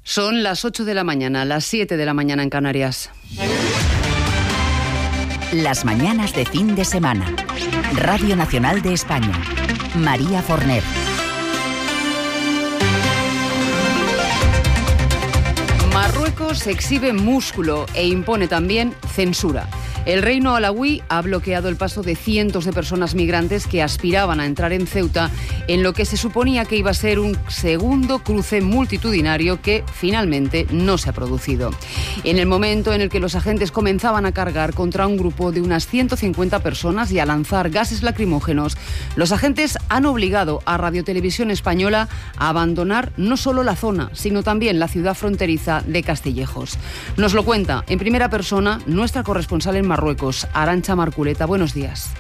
Son las 8 de la mañana, las 7 de la mañana en Canarias. Las mañanas de fin de semana. Radio Nacional de España. María Forner. Marruecos exhibe músculo e impone también censura. El reino alauí ha bloqueado el paso de cientos de personas migrantes que aspiraban a entrar en Ceuta en lo que se suponía que iba a ser un segundo cruce multitudinario que finalmente no se ha producido. En el momento en el que los agentes comenzaban a cargar contra un grupo de unas 150 personas y a lanzar gases lacrimógenos, los agentes han obligado a Radio Televisión Española a abandonar no solo la zona, sino también la ciudad fronteriza de Castillejos. Nos lo cuenta en primera persona nuestra corresponsal en Marruecos, Arantxa Marculeta. Buenos días.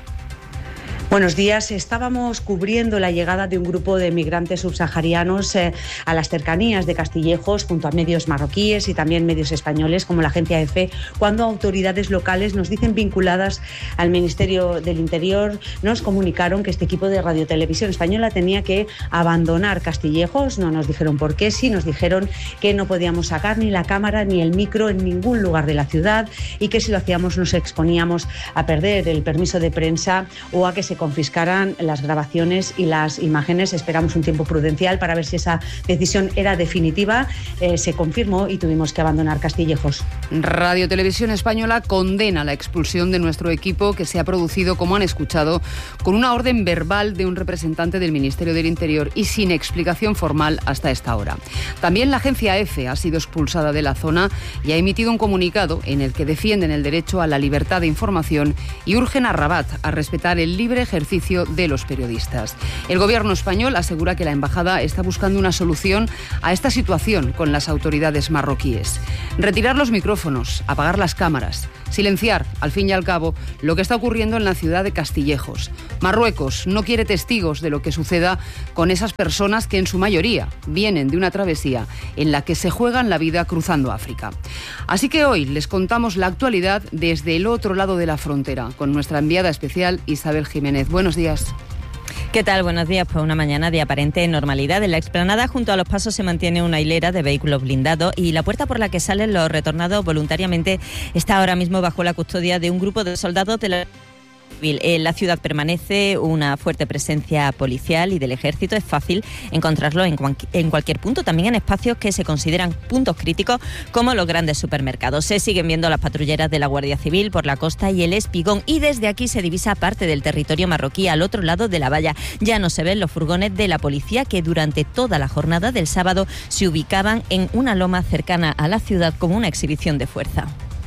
Buenos días. Estábamos cubriendo la llegada de un grupo de migrantes subsaharianos a las cercanías de Castillejos junto a medios marroquíes y también medios españoles como la agencia EFE, cuando autoridades locales nos dicen vinculadas al Ministerio del Interior nos comunicaron que este equipo de Radio Televisión Española tenía que abandonar Castillejos. No nos dijeron por qué, sí nos dijeron que no podíamos sacar ni la cámara ni el micro en ningún lugar de la ciudad y que si lo hacíamos nos exponíamos a perder el permiso de prensa o a que se confiscaran las grabaciones y las imágenes. Esperamos un tiempo prudencial para ver si esa decisión era definitiva. Se confirmó y tuvimos que abandonar Castillejos. Radio Televisión Española condena la expulsión de nuestro equipo que se ha producido, como han escuchado, con una orden verbal de un representante del Ministerio del Interior y sin explicación formal hasta esta hora. También la agencia EFE ha sido expulsada de la zona y ha emitido un comunicado en el que defienden el derecho a la libertad de información y urgen a Rabat a respetar el libre ejercicio de los periodistas. El gobierno español asegura que la embajada está buscando una solución a esta situación con las autoridades marroquíes. Retirar los micrófonos, apagar las cámaras, silenciar, al fin y al cabo, lo que está ocurriendo en la ciudad de Castillejos. Marruecos no quiere testigos de lo que suceda con esas personas que en su mayoría vienen de una travesía en la que se juegan la vida cruzando África. Así que hoy les contamos la actualidad desde el otro lado de la frontera con nuestra enviada especial Isabel Jiménez. Buenos días. ¿Qué tal? Buenos días. Pues una mañana de aparente normalidad. En la explanada junto a los pasos se mantiene una hilera de vehículos blindados y la puerta por la que salen los retornados voluntariamente está ahora mismo bajo la custodia de un grupo de soldados de la... En la ciudad permanece una fuerte presencia policial y del ejército. Es fácil encontrarlo en cualquier punto, también en espacios que se consideran puntos críticos como los grandes supermercados. Se siguen viendo las patrulleras de la Guardia Civil por la costa y el espigón y desde aquí se divisa parte del territorio marroquí al otro lado de la valla. Ya no se ven los furgones de la policía que durante toda la jornada del sábado se ubicaban en una loma cercana a la ciudad como una exhibición de fuerza.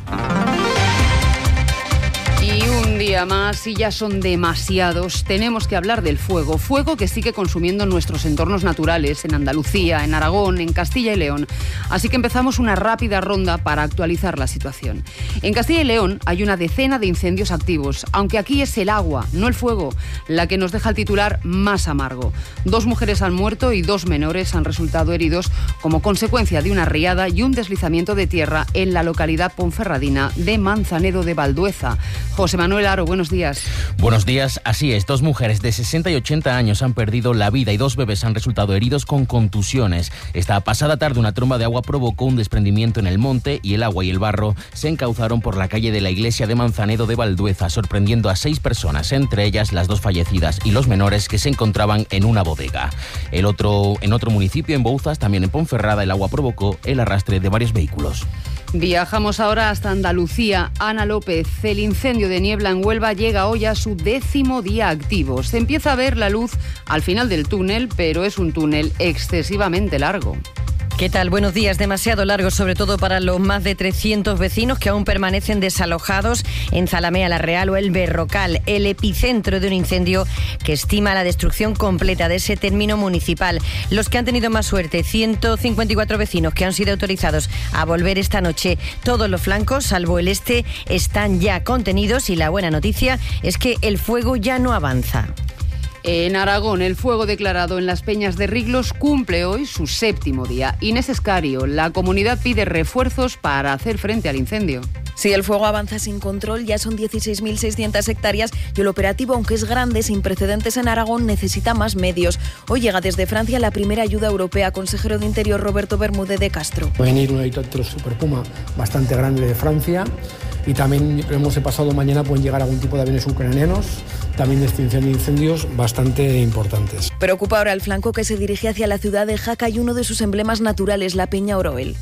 Y un día más, y ya son demasiados, tenemos que hablar del fuego. Fuego que sigue consumiendo nuestros entornos naturales, en Andalucía, en Aragón, en Castilla y León. Así que empezamos una rápida ronda para actualizar la situación. En Castilla y León hay una decena de incendios activos, aunque aquí es el agua, no el fuego, la que nos deja el titular más amargo. 2 mujeres han muerto y 2 menores han resultado heridos como consecuencia de una riada y un deslizamiento de tierra en la localidad ponferradina de Manzanedo de Valdueza. José Manuel Aro, buenos días. Buenos días, así es. 2 mujeres de 60 y 80 años han perdido la vida y 2 bebés han resultado heridos con contusiones. Esta pasada tarde una tromba de agua provocó un desprendimiento en el monte y el agua y el barro se encauzaron por la calle de la iglesia de Manzanedo de Valdueza, sorprendiendo a 6 personas, entre ellas las 2 fallecidas y los menores que se encontraban en una bodega. En otro municipio, en Bouzas, también en Ponferrada, el agua provocó el arrastre de varios vehículos. Viajamos ahora hasta Andalucía. Ana López, el incendio de Niebla en Huelva llega hoy a su 10º día activo. Se empieza a ver la luz al final del túnel, pero es un túnel excesivamente largo. ¿Qué tal? Buenos días. Demasiado largo, sobre todo para los más de 300 vecinos que aún permanecen desalojados en Zalamea la Real o el Berrocal, el epicentro de un incendio que estima la destrucción completa de ese término municipal. Los que han tenido más suerte, 154 vecinos que han sido autorizados a volver esta noche. Todos los flancos, salvo el este, están ya contenidos y la buena noticia es que el fuego ya no avanza. En Aragón, el fuego declarado en las Peñas de Riglos cumple hoy su 7º día. Inés Escario, la comunidad pide refuerzos para hacer frente al incendio. Si el fuego avanza sin control, ya son 16.600 hectáreas y el operativo, aunque es grande, sin precedentes en Aragón, necesita más medios. Hoy llega desde Francia la primera ayuda europea. Consejero de Interior Roberto Bermúdez de Castro. Va a venir un helicóptero Super Puma bastante grande de Francia y también hemos pasado mañana pueden llegar algún tipo de aviones ucranianos, también de extinción de incendios bastante importantes. Preocupa ahora el flanco que se dirige hacia la ciudad de Jaca y uno de sus emblemas naturales, la Peña Oroel.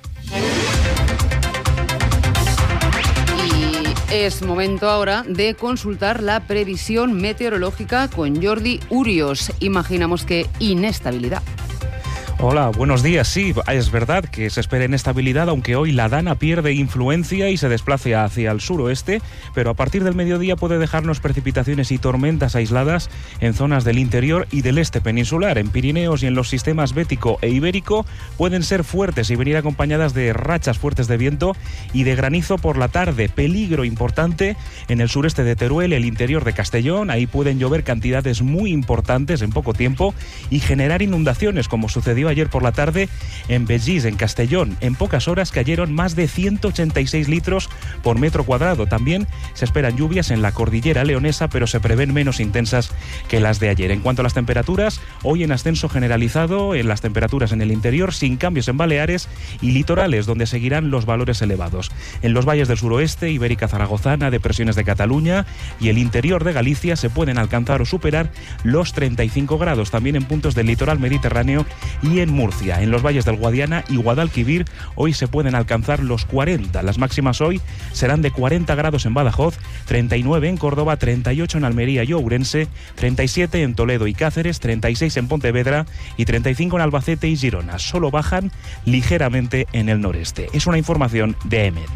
Es momento ahora de consultar la previsión meteorológica con Jordi Urios. Imaginamos que inestabilidad. Hola, buenos días. Sí, es verdad que se espera inestabilidad, aunque hoy la Dana pierde influencia y se desplace hacia el suroeste, pero a partir del mediodía puede dejarnos precipitaciones y tormentas aisladas en zonas del interior y del este peninsular. En Pirineos y en los sistemas bético e ibérico pueden ser fuertes y venir acompañadas de rachas fuertes de viento y de granizo por la tarde. Peligro importante en el sureste de Teruel, el interior de Castellón. Ahí pueden llover cantidades muy importantes en poco tiempo y generar inundaciones, como sucedió ayer por la tarde en Begís, en Castellón. En pocas horas cayeron más de 186 litros por metro cuadrado. También se esperan lluvias en la cordillera leonesa, pero se prevén menos intensas que las de ayer. En cuanto a las temperaturas, hoy en ascenso generalizado en las temperaturas en el interior, sin cambios en Baleares y litorales, donde seguirán los valores elevados. En los valles del suroeste, Ibérica Zaragozana, depresiones de Cataluña y el interior de Galicia se pueden alcanzar o superar los 35 grados. También en puntos del litoral mediterráneo y en Murcia. En los valles del Guadiana y Guadalquivir hoy se pueden alcanzar los 40. Las máximas hoy serán de 40 grados en Badajoz, 39 en Córdoba, 38 en Almería y Ourense, 37 en Toledo y Cáceres, 36 en Pontevedra y 35 en Albacete y Girona. Solo bajan ligeramente en el noreste. Es una información de EMET.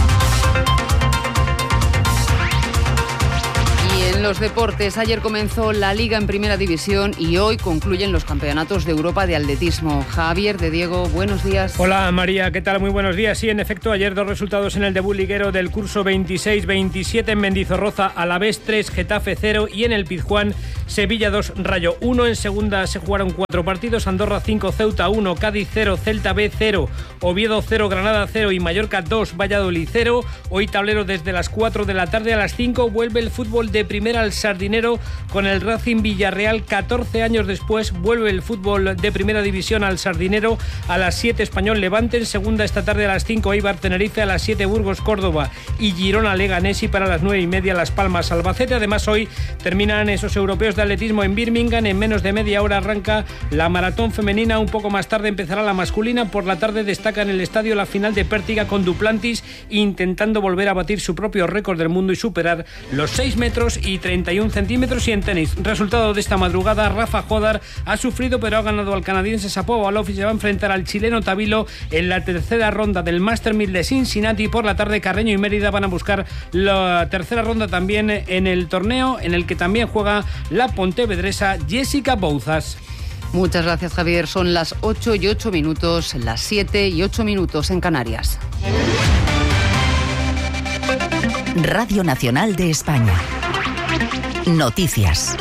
En los deportes, ayer comenzó la Liga en Primera División y hoy concluyen los campeonatos de Europa de atletismo. Javier de Diego, buenos días. Hola María, ¿qué tal? Muy buenos días. Sí, en efecto, ayer dos resultados en el debut liguero del curso 26-27 en Mendizorroza, Alavés 3, Getafe 0 y en el Pizjuán, Sevilla 2, Rayo 1. En segunda se jugaron 4 partidos, Andorra 5, Ceuta 1, Cádiz 0, Celta B 0, Oviedo 0, Granada 0 y Mallorca 2, Valladolid 0. Hoy tablero desde las 4 de la tarde. A las 5 vuelve el fútbol de primera al Sardinero con el Racing Villarreal. 14 años después vuelve el fútbol de primera división al Sardinero. A las 7 Español Levante, en segunda esta tarde a las 5 Eibar Tenerife, a las 7 Burgos Córdoba y Girona Leganés y para las 9:30 Las Palmas Albacete. Además hoy terminan esos europeos de atletismo en Birmingham. En menos de media hora arranca la maratón femenina, un poco más tarde empezará la masculina. Por la tarde destaca en el estadio la final de Pértiga con Duplantis intentando volver a batir su propio récord del mundo y superar los 6 metros y 31 centímetros. Y en tenis, resultado de esta madrugada, Rafa Jodar ha sufrido pero ha ganado al canadiense Shapovalov y se va a enfrentar al chileno Tabilo en la tercera ronda del Master 1000 de Cincinnati. Por la tarde Carreño y Mérida van a buscar la tercera ronda también en el torneo en el que también juega la pontevedresa Jessica Bouzas. Muchas gracias, Javier. Son las 8:08, las 7:08 en Canarias. Radio Nacional de España. Noticias.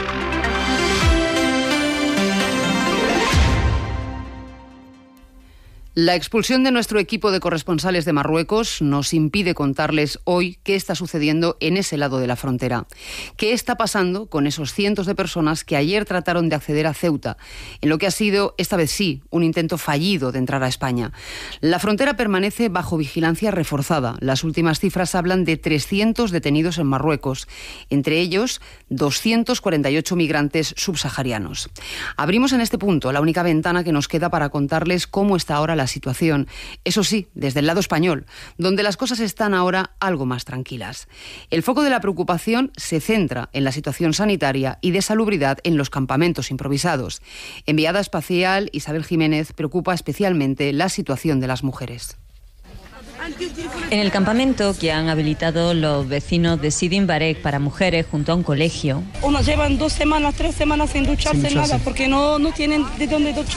La expulsión de nuestro equipo de corresponsales de Marruecos nos impide contarles hoy qué está sucediendo en ese lado de la frontera. ¿Qué está pasando con esos cientos de personas que ayer trataron de acceder a Ceuta, en lo que ha sido, esta vez sí, un intento fallido de entrar a España? La frontera permanece bajo vigilancia reforzada. Las últimas cifras hablan de 300 detenidos en Marruecos, entre ellos 248 migrantes subsaharianos. Abrimos en este punto la única ventana que nos queda para contarles cómo está ahora la situación. Eso sí, desde el lado español, donde las cosas están ahora algo más tranquilas. El foco de la preocupación se centra en la situación sanitaria y de salubridad en los campamentos improvisados. Enviada espacial Isabel Jiménez preocupa especialmente la situación de las mujeres. En el campamento que han habilitado los vecinos de Sidi Mbarek para mujeres junto a un colegio. Unos llevan 2 semanas, 3 semanas sin ducharse nada porque no tienen de dónde duchar.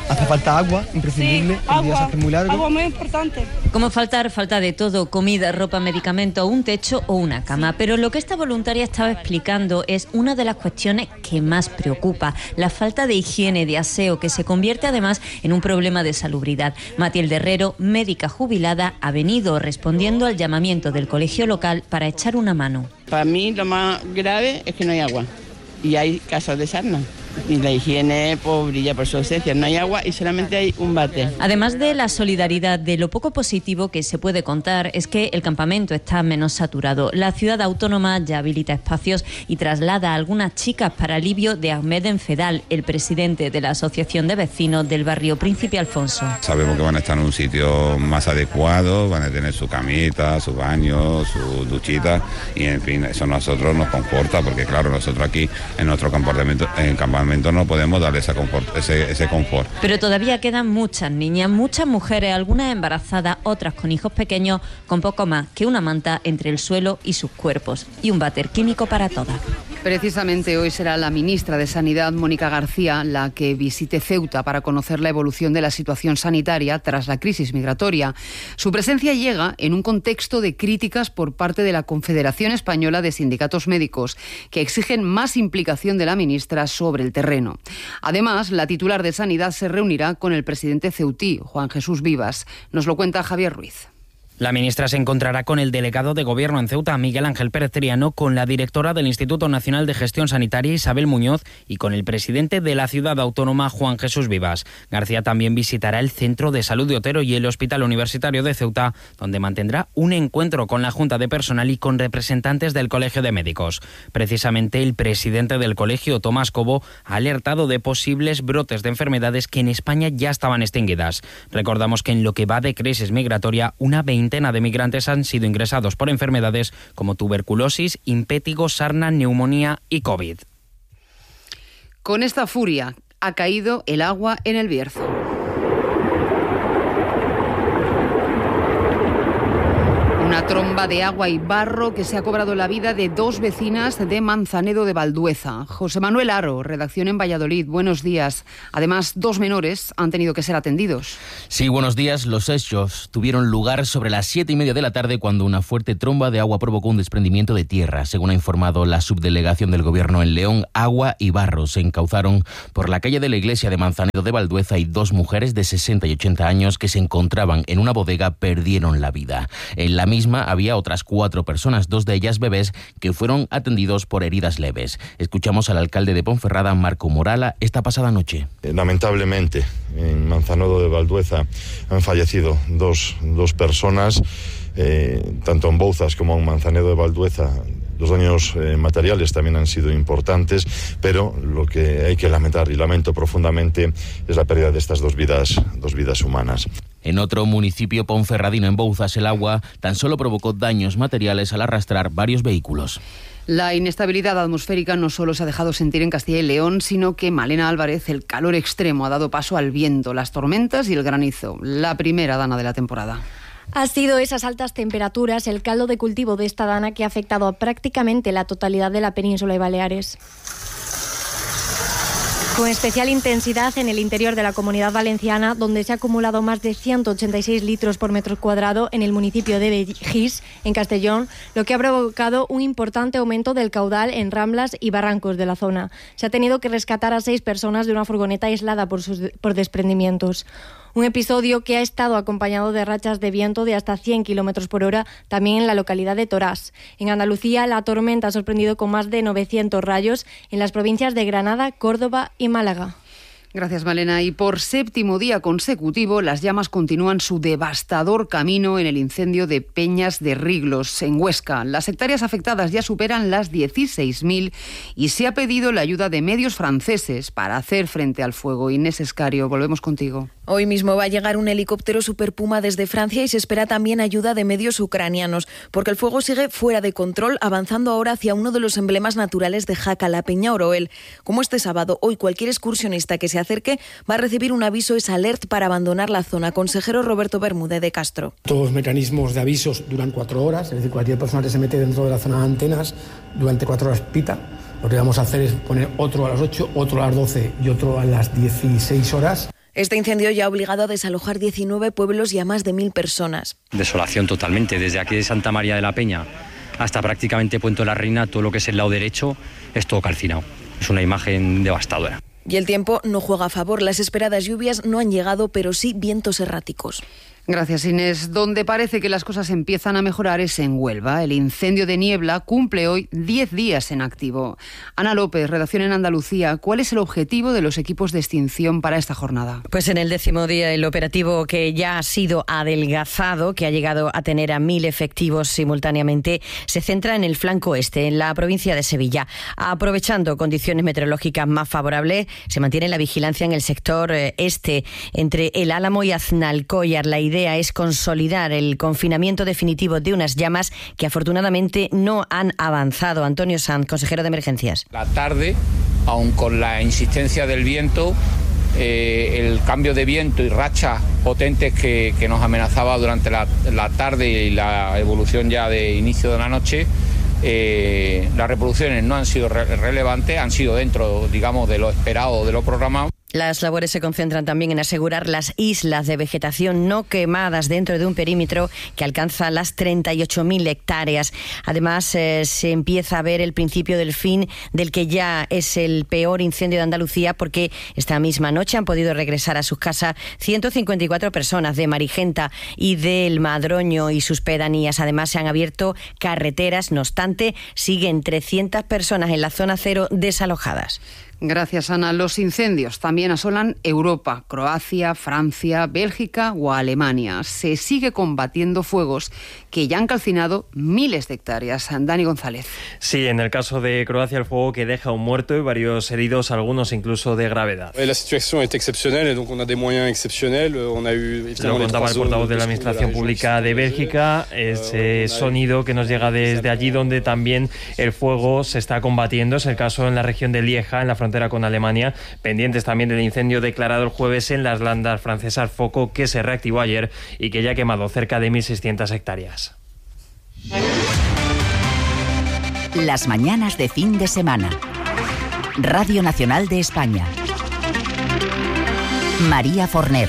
Hace falta agua, imprescindible, el día se hace muy largo. Agua muy importante. Como falta de todo, comida, ropa, medicamento, un techo o una cama. Pero lo que esta voluntaria estaba explicando es una de las cuestiones que más preocupa, la falta de higiene, de aseo, que se convierte además en un problema de salubridad. Matilde Herrero, médica jubilada, ha venido respondiendo al llamamiento del colegio local para echar una mano. Para mí lo más grave es que no hay agua y hay casos de sarna. Y la higiene brilla por su ausencia. No hay agua y solamente hay un váter. Además de la solidaridad, de lo poco positivo que se puede contar es que el campamento está menos saturado. La ciudad autónoma ya habilita espacios y traslada a algunas chicas para alivio de Ahmed Enfedal, el presidente de la Asociación de Vecinos del barrio Príncipe Alfonso. Sabemos que van a estar en un sitio más adecuado, van a tener su camita, su baño, su duchita y en fin, eso a nosotros nos conforta porque claro, nosotros aquí en nuestro campamento no podemos darle ese confort. Pero todavía quedan muchas niñas, muchas mujeres, algunas embarazadas, otras con hijos pequeños, con poco más que una manta entre el suelo y sus cuerpos y un váter químico para todas. Precisamente hoy será la ministra de Sanidad, Mónica García, la que visite Ceuta para conocer la evolución de la situación sanitaria tras la crisis migratoria. Su presencia llega en un contexto de críticas por parte de la Confederación Española de Sindicatos Médicos, que exigen más implicación de la ministra sobre el terreno. Además, la titular de Sanidad se reunirá con el presidente ceutí, Juan Jesús Vivas. Nos lo cuenta Javier Ruiz. La ministra se encontrará con el delegado de Gobierno en Ceuta, Miguel Ángel Pérez Triano, con la directora del Instituto Nacional de Gestión Sanitaria, Isabel Muñoz, y con el presidente de la ciudad autónoma, Juan Jesús Vivas. García también visitará el Centro de Salud de Otero y el Hospital Universitario de Ceuta, donde mantendrá un encuentro con la Junta de Personal y con representantes del Colegio de Médicos. Precisamente el presidente del colegio, Tomás Cobo, ha alertado de posibles brotes de enfermedades que en España ya estaban extinguidas. Recordamos que en lo que va de crisis migratoria, una veintena de migrantes han sido ingresados por enfermedades como tuberculosis, impétigo, sarna, neumonía y COVID. Con esta furia ha caído el agua en el Bierzo. Una tromba de agua y barro que se ha cobrado la vida de dos vecinas de Manzanedo de Valdueza. José Manuel Haro, redacción en Valladolid, buenos días. Además, dos menores han tenido que ser atendidos. Sí, buenos días. Los hechos tuvieron lugar sobre las 7:30 de la tarde cuando una fuerte tromba de agua provocó un desprendimiento de tierra. Según ha informado la subdelegación del Gobierno en León, agua y barro se encauzaron por la calle de la iglesia de Manzanedo de Valdueza y dos mujeres de 60 y 80 años que se encontraban en una bodega perdieron la vida. En la misma había otras 4 personas, 2 de ellas bebés, que fueron atendidos por heridas leves. Escuchamos al alcalde de Ponferrada, Marco Morala, esta pasada noche. Lamentablemente, en Manzanedo de Valdueza han fallecido dos personas, tanto en Bouzas como en Manzanedo de Valdueza. Los daños materiales también han sido importantes, pero lo que hay que lamentar, y lamento profundamente, es la pérdida de estas dos vidas humanas. En otro municipio ponferradino, en Bouzas, el agua tan solo provocó daños materiales al arrastrar varios vehículos. La inestabilidad atmosférica no solo se ha dejado sentir en Castilla y León, sino que Malena Álvarez, el calor extremo ha dado paso al viento, las tormentas y el granizo. La primera dana de la temporada. Ha sido esas altas temperaturas el caldo de cultivo de esta dana que ha afectado a prácticamente la totalidad de la península y Baleares. Con especial intensidad en el interior de la Comunidad Valenciana, donde se ha acumulado más de 186 litros por metro cuadrado en el municipio de Begís, en Castellón, lo que ha provocado un importante aumento del caudal en ramblas y barrancos de la zona. Se ha tenido que rescatar a 6 personas de una furgoneta aislada por desprendimientos. Un episodio que ha estado acompañado de rachas de viento de hasta 100 km por hora también en la localidad de Torás. En Andalucía, la tormenta ha sorprendido con más de 900 rayos en las provincias de Granada, Córdoba y Málaga. Gracias, Malena. Y por 7º día consecutivo, las llamas continúan su devastador camino en el incendio de Peñas de Riglos, en Huesca. Las hectáreas afectadas ya superan las 16.000 y se ha pedido la ayuda de medios franceses para hacer frente al fuego. Inés Escario, volvemos contigo. Hoy mismo va a llegar un helicóptero Super Puma desde Francia y se espera también ayuda de medios ucranianos, porque el fuego sigue fuera de control, avanzando ahora hacia uno de los emblemas naturales de Jaca, la Peña Oroel. Como este sábado, hoy cualquier excursionista que se acerque va a recibir un aviso, es alert para abandonar la zona. Consejero Roberto Bermúdez de Castro. Todos los mecanismos de avisos duran 4 horas, es decir, cualquier persona que se mete dentro de la zona de antenas durante 4 horas pita. Lo que vamos a hacer es poner otro a las 8, otro a las 12 y otro a las 16 horas. Este incendio ya ha obligado a desalojar 19 pueblos y a más de 1.000 personas. Desolación totalmente, desde aquí de Santa María de la Peña hasta prácticamente Puente de la Reina, todo lo que es el lado derecho es todo calcinado. Es una imagen devastadora. Y el tiempo no juega a favor. Las esperadas lluvias no han llegado, pero sí vientos erráticos. Gracias, Inés. Donde parece que las cosas empiezan a mejorar es en Huelva. El incendio de Niebla cumple hoy 10 días en activo. Ana López, redacción en Andalucía. ¿Cuál es el objetivo de los equipos de extinción para esta jornada? Pues en el 10º día el operativo, que ya ha sido adelgazado, que ha llegado a tener a 1.000 efectivos simultáneamente, se centra en el flanco este, en la provincia de Sevilla. Aprovechando condiciones meteorológicas más favorables, se mantiene la vigilancia en el sector este, entre El Álamo y Aznalcóllar. La idea es consolidar el confinamiento definitivo de unas llamas que afortunadamente no han avanzado. Antonio Sanz, consejero de Emergencias. La tarde, aun con la insistencia del viento, el cambio de viento y rachas potentes que nos amenazaba durante la tarde y la evolución ya de inicio de la noche, las reproducciones no han sido relevantes, han sido dentro, digamos, de lo esperado, de lo programado. Las labores se concentran también en asegurar las islas de vegetación no quemadas dentro de un perímetro que alcanza las 38.000 hectáreas. Además, se empieza a ver el principio del fin del que ya es el peor incendio de Andalucía, porque esta misma noche han podido regresar a sus casas 154 personas de Marigenta y del Madroño y sus pedanías. Además, se han abierto carreteras. No obstante, siguen 300 personas en la zona cero desalojadas. Gracias, Ana. Los incendios también asolan Europa, Croacia, Francia, Bélgica o Alemania. Se sigue combatiendo fuegos que ya han calcinado miles de hectáreas. Dani González. Sí, en el caso de Croacia, el fuego que deja un muerto y varios heridos, algunos incluso de gravedad. La situación es excepcional, donc on a des moyens excepcionales. Lo contaba el portavoz de la Administración Pública de Bélgica, ese sonido que nos llega desde allí donde también el fuego se está combatiendo. Es el caso en la región de Lieja, en la frontera con Alemania, pendientes también del incendio declarado el jueves en las landas francesas, foco que se reactivó ayer y que ya ha quemado cerca de 1.600 hectáreas. Las mañanas de fin de semana. Radio Nacional de España. María Forner.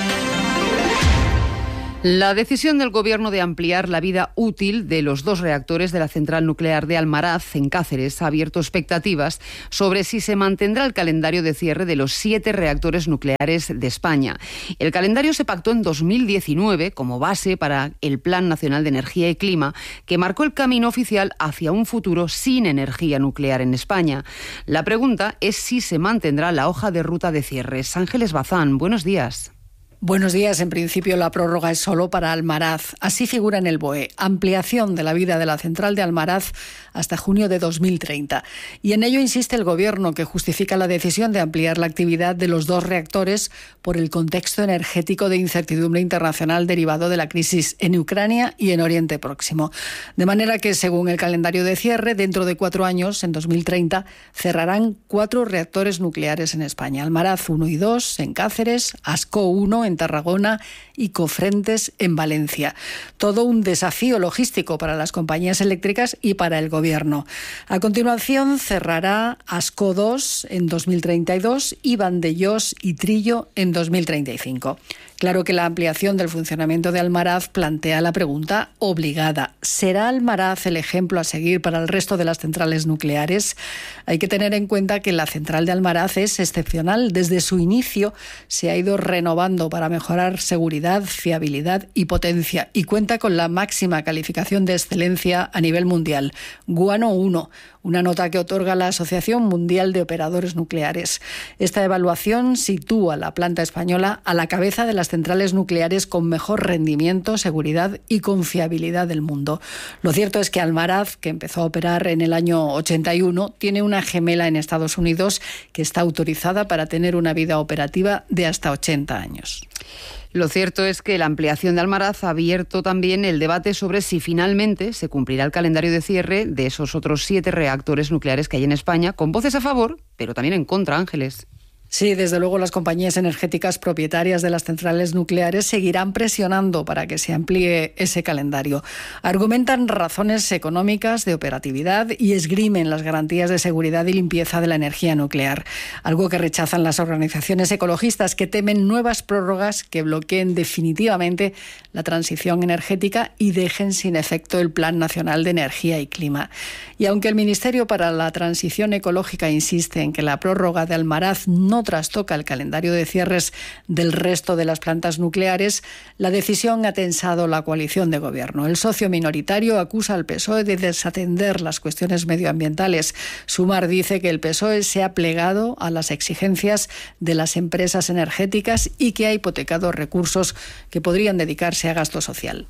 La decisión del Gobierno de ampliar la vida útil de los 2 reactores de la central nuclear de Almaraz, en Cáceres, ha abierto expectativas sobre si se mantendrá el calendario de cierre de los 7 reactores nucleares de España. El calendario se pactó en 2019 como base para el Plan Nacional de Energía y Clima, que marcó el camino oficial hacia un futuro sin energía nuclear en España. La pregunta es si se mantendrá la hoja de ruta de cierres. Ángeles Bazán, buenos días. Buenos días. En principio, la prórroga es solo para Almaraz. Así figura en el BOE. Ampliación de la vida de la central de Almaraz hasta junio de 2030. Y en ello insiste el Gobierno, que justifica la decisión de ampliar la actividad de los 2 reactores por el contexto energético de incertidumbre internacional derivado de la crisis en Ucrania y en Oriente Próximo. De manera que, según el calendario de cierre, dentro de 4 años, en 2030, cerrarán 4 reactores nucleares en España. Almaraz 1 y 2 en Cáceres, Ascó 1 en Tarragona y Cofrentes en Valencia. Todo un desafío logístico para las compañías eléctricas y para el Gobierno. A continuación cerrará Ascó 2 en 2032 y Vandellós y Trillo en 2035. Claro que la ampliación del funcionamiento de Almaraz plantea la pregunta obligada: ¿será Almaraz el ejemplo a seguir para el resto de las centrales nucleares? Hay que tener en cuenta que la central de Almaraz es excepcional. Desde su inicio se ha ido renovando para mejorar seguridad, fiabilidad y potencia, y cuenta con la máxima calificación de excelencia a nivel mundial, Guano 1, una nota que otorga la Asociación Mundial de Operadores Nucleares. Esta evaluación sitúa la planta española a la cabeza de las centrales nucleares con mejor rendimiento, seguridad y confiabilidad del mundo. Lo cierto es que Almaraz, que empezó a operar en el año 81, tiene una gemela en Estados Unidos que está autorizada para tener una vida operativa de hasta 80 años. Lo cierto es que la ampliación de Almaraz ha abierto también el debate sobre si finalmente se cumplirá el calendario de cierre de esos otros 7 reactores nucleares que hay en España, con voces a favor, pero también en contra, Ángeles. Sí, desde luego las compañías energéticas propietarias de las centrales nucleares seguirán presionando para que se amplíe ese calendario. Argumentan razones económicas, de operatividad y esgrimen las garantías de seguridad y limpieza de la energía nuclear, algo que rechazan las organizaciones ecologistas, que temen nuevas prórrogas que bloqueen definitivamente la transición energética y dejen sin efecto el Plan Nacional de Energía y Clima. Y aunque el Ministerio para la Transición Ecológica insiste en que la prórroga de Almaraz no trastoca el calendario de cierres del resto de las plantas nucleares, la decisión ha tensado la coalición de gobierno. El socio minoritario acusa al PSOE de desatender las cuestiones medioambientales. Sumar dice que el PSOE se ha plegado a las exigencias de las empresas energéticas y que ha hipotecado recursos que podrían dedicarse a gasto social.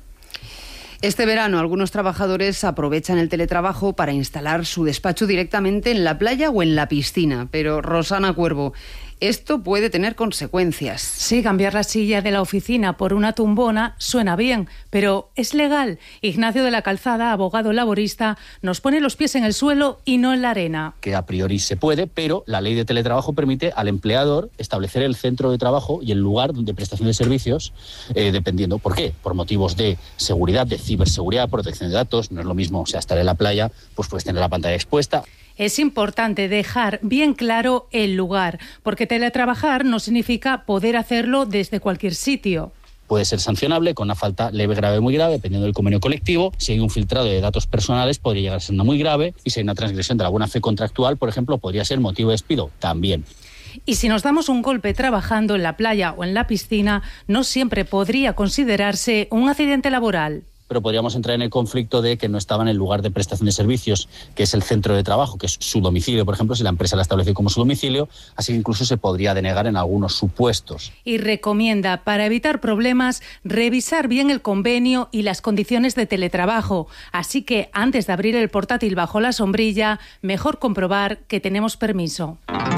Este verano algunos trabajadores aprovechan el teletrabajo para instalar su despacho directamente en la playa o en la piscina. Pero Rosana Cuervo, esto puede tener consecuencias. Sí, cambiar la silla de la oficina por una tumbona suena bien, pero ¿es legal? Ignacio de la Calzada, abogado laborista, nos pone los pies en el suelo y no en la arena. Que a priori se puede, pero la ley de teletrabajo permite al empleador establecer el centro de trabajo y el lugar de prestación de servicios, dependiendo. ¿Por qué? Por motivos de seguridad, de ciberseguridad, protección de datos. No es lo mismo, estar en la playa, pues puedes tener la pantalla expuesta. Es importante dejar bien claro el lugar, porque teletrabajar no significa poder hacerlo desde cualquier sitio. Puede ser sancionable con una falta leve, grave, muy grave, dependiendo del convenio colectivo. Si hay un filtrado de datos personales, podría llegar a ser una muy grave. Y si hay una transgresión de la buena fe contractual, por ejemplo, podría ser motivo de despido también. Y si nos damos un golpe trabajando en la playa o en la piscina, no siempre podría considerarse un accidente laboral. Pero podríamos entrar en el conflicto de que no estaba en el lugar de prestación de servicios, que es el centro de trabajo, que es su domicilio, por ejemplo, si la empresa la establece como su domicilio, así que incluso se podría denegar en algunos supuestos. Y recomienda, para evitar problemas, revisar bien el convenio y las condiciones de teletrabajo. Así que antes de abrir el portátil bajo la sombrilla, mejor comprobar que tenemos permiso.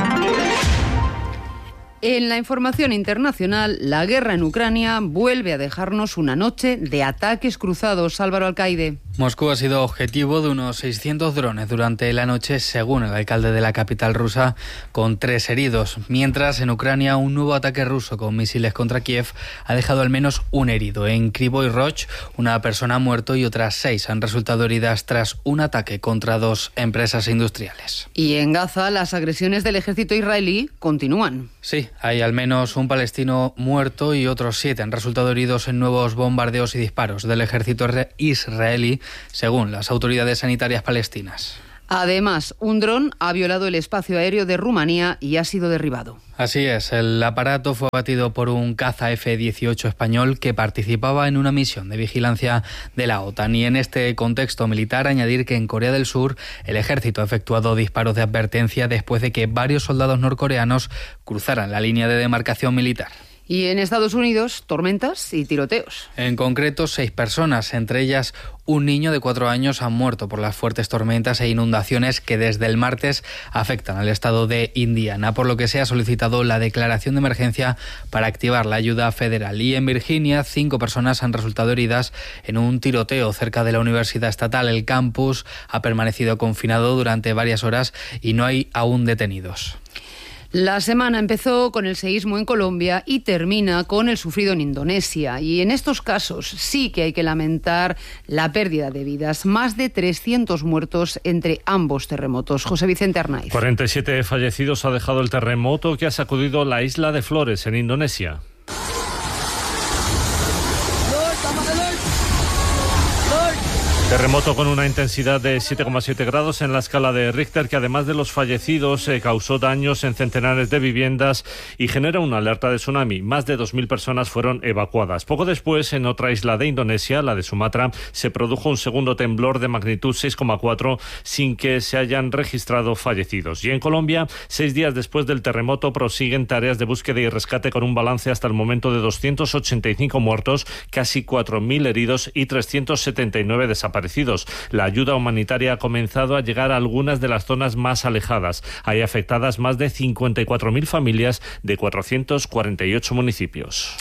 En la información internacional, la guerra en Ucrania vuelve a dejarnos una noche de ataques cruzados. Álvaro Alcaide. Moscú ha sido objetivo de unos 600 drones durante la noche, según el alcalde de la capital rusa, con 3 heridos. Mientras, en Ucrania, un nuevo ataque ruso con misiles contra Kiev ha dejado al menos un herido. En Kryvyi Rog, una persona ha muerto y otras 6 han resultado heridas tras un ataque contra 2 empresas industriales. Y en Gaza, las agresiones del ejército israelí continúan. Sí, hay al menos un palestino muerto y otros 7 han resultado heridos en nuevos bombardeos y disparos del ejército israelí, según las autoridades sanitarias palestinas. Además, un dron ha violado el espacio aéreo de Rumanía y ha sido derribado. Así es, el aparato fue abatido por un caza F-18 español que participaba en una misión de vigilancia de la OTAN. Y en este contexto militar, añadir que en Corea del Sur el ejército ha efectuado disparos de advertencia después de que varios soldados norcoreanos cruzaran la línea de demarcación militar. Y en Estados Unidos, tormentas y tiroteos. En concreto, 6 personas, entre ellas un niño de 4 años, han muerto por las fuertes tormentas e inundaciones que desde el martes afectan al estado de Indiana, por lo que se ha solicitado la declaración de emergencia para activar la ayuda federal. Y en Virginia, 5 personas han resultado heridas en un tiroteo cerca de la Universidad Estatal. El campus ha permanecido confinado durante varias horas y no hay aún detenidos. La semana empezó con el seísmo en Colombia y termina con el sufrido en Indonesia. Y en estos casos sí que hay que lamentar la pérdida de vidas. Más de 300 muertos entre ambos terremotos. José Vicente Arnaiz. 47 fallecidos ha dejado el terremoto que ha sacudido la isla de Flores, en Indonesia. Terremoto con una intensidad de 7,7 grados en la escala de Richter, que además de los fallecidos causó daños en centenares de viviendas y genera una alerta de tsunami. Más de 2.000 personas fueron evacuadas. Poco después, en otra isla de Indonesia, la de Sumatra, se produjo un segundo temblor de magnitud 6,4 sin que se hayan registrado fallecidos. Y en Colombia, 6 días después del terremoto, prosiguen tareas de búsqueda y rescate con un balance hasta el momento de 285 muertos, casi 4.000 heridos y 379 desaparecidos. La ayuda humanitaria ha comenzado a llegar a algunas de las zonas más alejadas. Hay afectadas más de 54.000 familias de 448 municipios.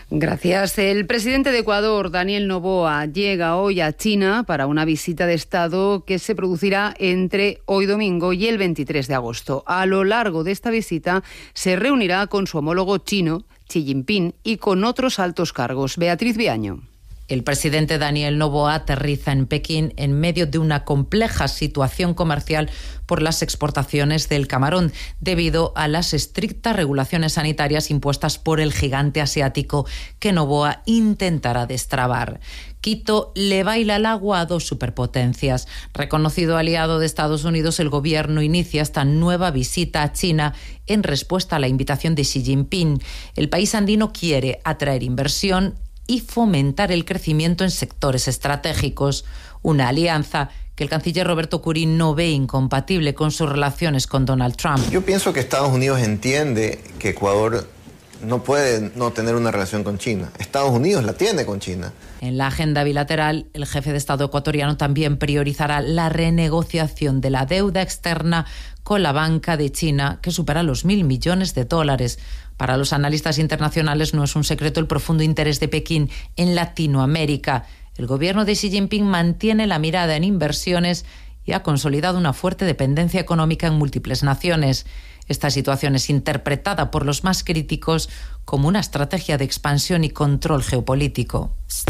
Gracias. El presidente de Ecuador, Daniel Noboa, llega hoy a China para una visita de Estado que se producirá entre hoy domingo y el 23 de agosto. A lo largo de esta visita se reunirá con su homólogo chino, Xi Jinping, y con otros altos cargos. Beatriz Viaño. El presidente Daniel Noboa aterriza en Pekín en medio de una compleja situación comercial por las exportaciones del camarón, debido a las estrictas regulaciones sanitarias impuestas por el gigante asiático que Noboa intentará destrabar. Quito le baila el agua a dos superpotencias. Reconocido aliado de Estados Unidos, el gobierno inicia esta nueva visita a China en respuesta a la invitación de Xi Jinping. El país andino quiere atraer inversión y fomentar el crecimiento en sectores estratégicos, una alianza que el canciller Roberto Curín no ve incompatible con sus relaciones con Donald Trump. Yo pienso que Estados Unidos entiende que Ecuador no puede no tener una relación con China. Estados Unidos la tiene con China. En la agenda bilateral, el jefe de Estado ecuatoriano también priorizará la renegociación de la deuda externa con la banca de China, que supera los $1.000 millones. Para los analistas internacionales no es un secreto el profundo interés de Pekín en Latinoamérica. El gobierno de Xi Jinping mantiene la mirada en inversiones y ha consolidado una fuerte dependencia económica en múltiples naciones. Esta situación es interpretada por los más críticos como una estrategia de expansión y control geopolítico.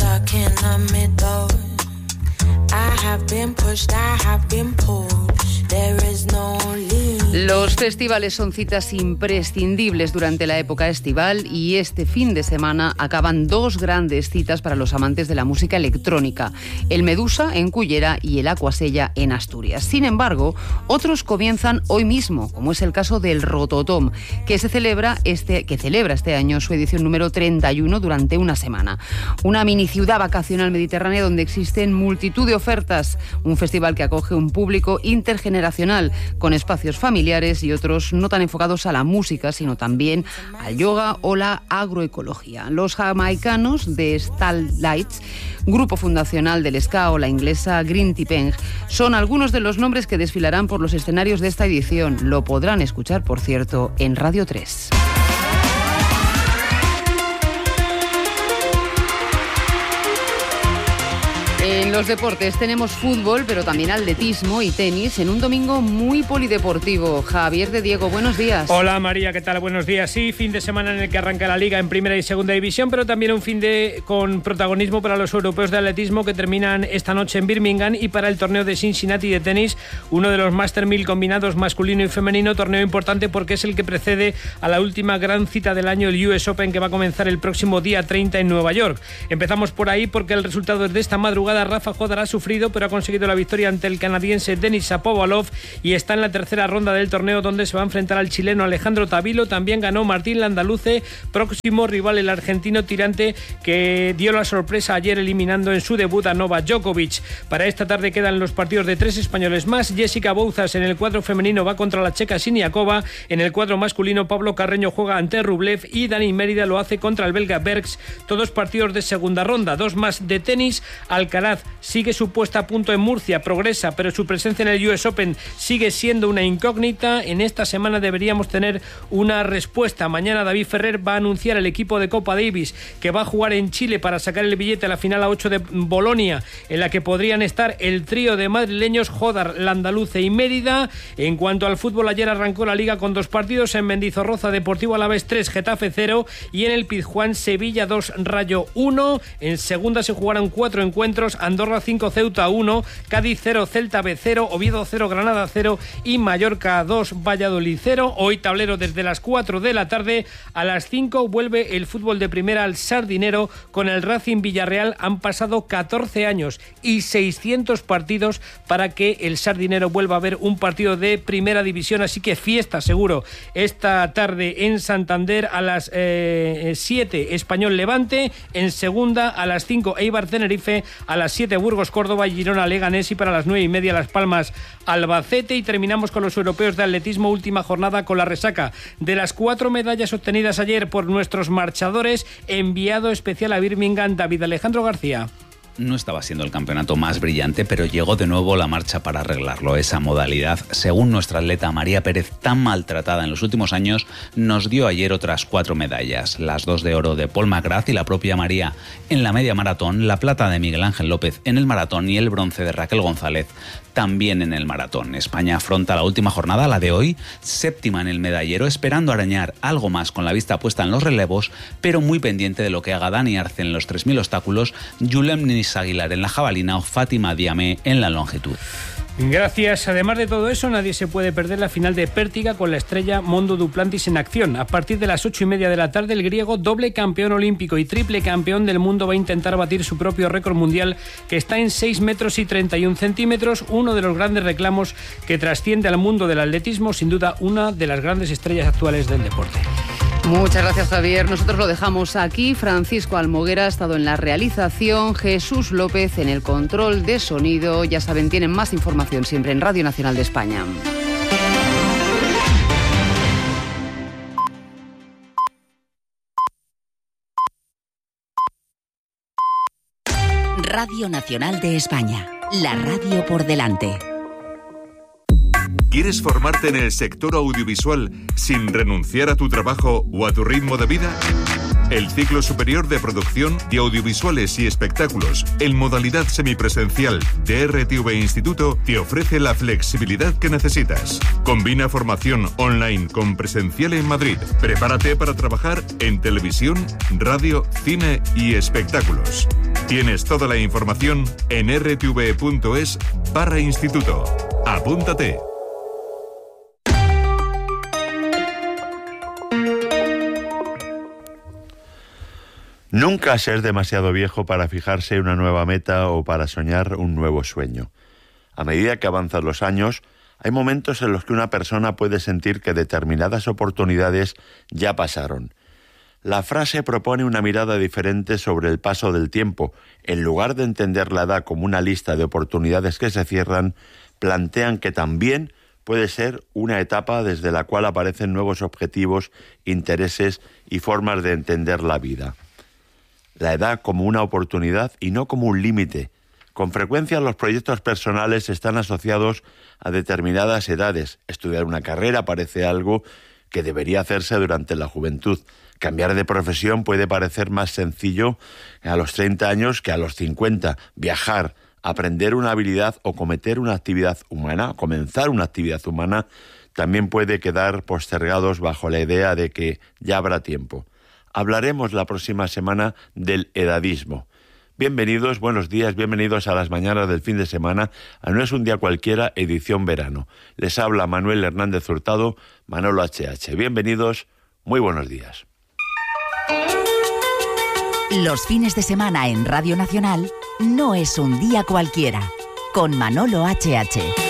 Los festivales son citas imprescindibles durante la época estival y este fin de semana acaban dos grandes citas para los amantes de la música electrónica, el Medusa en Cullera y el Aquasella en Asturias. Sin embargo, otros comienzan hoy mismo, como es el caso del Rototom, que celebra este año su edición número 31 durante una semana. Una mini ciudad vacacional mediterránea donde existen multitud de ofertas, un festival que acoge un público intergeneracional con espacios familiares y otros no tan enfocados a la música, sino también al yoga o la agroecología. Los jamaicanos de Starlights, grupo fundacional del ska, o la inglesa Green Tea Peng, son algunos de los nombres que desfilarán por los escenarios de esta edición. Lo podrán escuchar, por cierto, en Radio 3. En los deportes tenemos fútbol, pero también atletismo y tenis en un domingo muy polideportivo. Javier de Diego, buenos días. Hola María, ¿qué tal? Buenos días. Sí, fin de semana en el que arranca la Liga en Primera y Segunda División, pero también un fin de con protagonismo para los europeos de atletismo que terminan esta noche en Birmingham, y para el torneo de Cincinnati de tenis, uno de los Master 1000 combinados masculino y femenino, torneo importante porque es el que precede a la última gran cita del año, el US Open, que va a comenzar el próximo día 30 en Nueva York. Empezamos por ahí porque el resultado de esta madrugada: Rafa Jodar ha sufrido, pero ha conseguido la victoria ante el canadiense Denis Shapovalov y está en la tercera ronda del torneo, donde se va a enfrentar al chileno Alejandro Tavilo. También ganó Martín Landaluce, próximo rival el argentino tirante, que dio la sorpresa ayer eliminando en su debut a Novak Djokovic. Para esta tarde quedan los partidos de tres españoles más. Jessica Bouzas en el cuadro femenino va contra la checa Siniakova. En el cuadro masculino, Pablo Carreño juega ante Rublev y Dani Mérida lo hace contra el belga Bergs. Todos partidos de segunda ronda. Dos más de tenis. Alcaraz sigue su puesta a punto en Murcia, progresa, pero su presencia en el US Open sigue siendo una incógnita. En esta semana deberíamos tener una respuesta. Mañana David Ferrer va a anunciar el equipo de Copa Davis que va a jugar en Chile para sacar el billete a la final A8 de Bolonia, en la que podrían estar el trío de madrileños Jodar, Landaluce y Mérida. En cuanto al fútbol, ayer arrancó la Liga con dos partidos: en Mendizorroza, Deportivo Alavés 3, Getafe 0, y en el Pizjuán, Sevilla 2, Rayo 1. En segunda se jugaron 4 encuentros: Andorra 5, Ceuta 1, Cádiz 0, Celta B 0, Oviedo 0, Granada 0 y Mallorca 2, Valladolid 0. Hoy tablero desde las 4 de la tarde. A las 5 vuelve el fútbol de primera al Sardinero con el Racing Villarreal. Han pasado 14 años y 600 partidos para que el Sardinero vuelva a ver un partido de primera división, así que fiesta seguro esta tarde en Santander. A las 7 Español Levante, en segunda a las 5 Eibar Tenerife, a las 7 Burgos Córdoba y Girona Leganés, y para las 9:30 Las Palmas Albacete. Y terminamos con los europeos de atletismo, última jornada con la resaca de las 4 medallas obtenidas ayer por nuestros marchadores. Enviado especial a Birmingham, David Alejandro García. no estaba siendo el campeonato más brillante, pero llegó de nuevo la marcha para arreglarlo. Esa modalidad, según nuestra atleta María Pérez, tan maltratada en los últimos años, nos dio ayer otras 4 medallas. Las 2 de oro de Paul McGrath y la propia María en la media maratón, la plata de Miguel Ángel López en el maratón y el bronce de Raquel González también en el maratón. España afronta la última jornada, la de hoy, séptima en el medallero, esperando arañar algo más con la vista puesta en los relevos, pero muy pendiente de lo que haga Dani Arce en los 3000 obstáculos, Yulem Nis Aguilar en la jabalina o Fátima Diamé en la longitud. Gracias. Además de todo eso, nadie se puede perder la final de Pértiga con la estrella Mondo Duplantis en acción. A partir de las 8:30 de la tarde, el griego, doble campeón olímpico y triple campeón del mundo, va a intentar batir su propio récord mundial, que está en 6 metros y 31 centímetros, uno de los grandes reclamos que trasciende al mundo del atletismo, sin duda una de las grandes estrellas actuales del deporte. Muchas gracias, Javier. Nosotros lo dejamos aquí. Francisco Almoguera ha estado en la realización, Jesús López en el control de sonido. Ya saben, tienen más información siempre en Radio Nacional de España. Radio Nacional de España, la radio por delante. ¿Quieres formarte en el sector audiovisual sin renunciar a tu trabajo o a tu ritmo de vida? El ciclo superior de producción de audiovisuales y espectáculos en modalidad semipresencial de RTV Instituto te ofrece la flexibilidad que necesitas. Combina formación online con presencial en Madrid. Prepárate para trabajar en televisión, radio, cine y espectáculos. Tienes toda la información en rtv.es/instituto. Apúntate. Nunca se es demasiado viejo para fijarse una nueva meta o para soñar un nuevo sueño. A medida que avanzan los años, hay momentos en los que una persona puede sentir que determinadas oportunidades ya pasaron. La frase propone una mirada diferente sobre el paso del tiempo. En lugar de entender la edad como una lista de oportunidades que se cierran, plantean que también puede ser una etapa desde la cual aparecen nuevos objetivos, intereses y formas de entender la vida. La edad como una oportunidad y no como un límite. Con frecuencia los proyectos personales están asociados a determinadas edades. Estudiar una carrera parece algo que debería hacerse durante la juventud. Cambiar de profesión puede parecer más sencillo a los 30 años que a los 50. Viajar, aprender una habilidad o comenzar una actividad humana, también puede quedar postergados bajo la idea de que ya habrá tiempo. Hablaremos la próxima semana del edadismo. Bienvenidos, buenos días, bienvenidos a las mañanas del fin de semana, a No es un día cualquiera, edición verano. Les habla Manuel Hernández Hurtado, Manolo HH. Bienvenidos, muy buenos días. Los fines de semana en Radio Nacional, No es un día cualquiera, con Manolo HH.